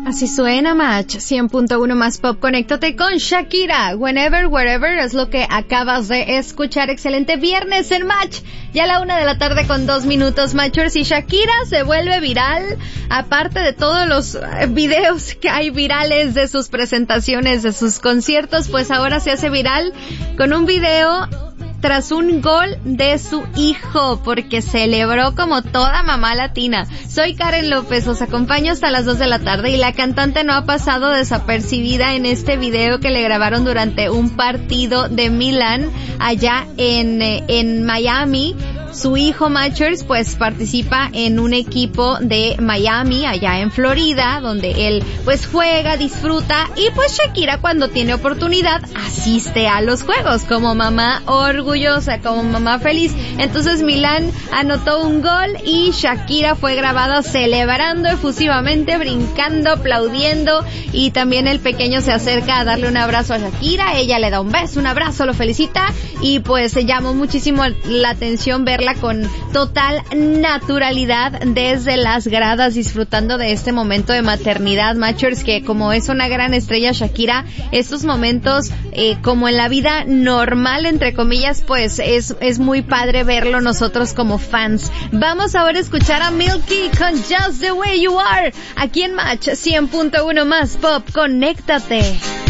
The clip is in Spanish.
Así suena Match 100.1 más pop. Conéctate con Shakira. Whenever, wherever es lo que acabas de escuchar. Excelente viernes en Match. Ya a la 1:00 con 2 minutos, Matchers. Y Shakira se vuelve viral. Aparte de todos los videos que hay virales de sus presentaciones, de sus conciertos, pues ahora se hace viral con un video tras un gol de su hijo, porque celebró como toda mamá latina. Soy Karen López, os acompaño hasta las 2:00 y la cantante no ha pasado desapercibida en este video que le grabaron durante un partido de Milan allá en Miami. Su hijo Matchers pues participa en un equipo de Miami, allá en Florida, donde él pues juega, disfruta, y pues Shakira cuando tiene oportunidad asiste a los juegos como mamá orgullosa, como mamá feliz. Entonces Milan anotó un gol y Shakira fue grabada celebrando efusivamente, brincando, aplaudiendo, y también el pequeño se acerca a darle un abrazo a Shakira. Ella le da un beso, un abrazo, lo felicita, y pues se llamó muchísimo la atención verla con total naturalidad desde las gradas, disfrutando de este momento de maternidad, Matchers, que como es una gran estrella Shakira, estos momentos como en la vida normal, entre comillas, pues es muy padre verlo nosotros como fans. Vamos ahora a escuchar a Milky con Just the Way You Are, aquí en Match 100.1 más pop. Conéctate.